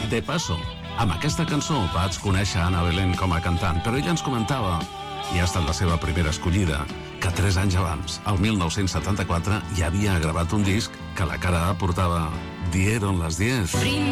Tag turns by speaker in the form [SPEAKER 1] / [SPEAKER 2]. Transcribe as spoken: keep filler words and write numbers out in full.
[SPEAKER 1] De paso, amb aquesta cançó vaig conèixer Ana Belén com a cantant, però ella ens comentava, i ha estat la seva primera escollida, que tres anys abans, el mil nou-cents setanta-quatre, ja havia gravat un disc que a la cara A portava Dieron las diez.